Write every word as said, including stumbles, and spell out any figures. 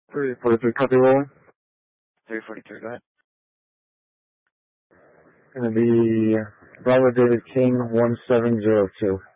three forty-three, copy rolling. three forty-three, go ahead. Gonna be Bravo David King, one seven zero two.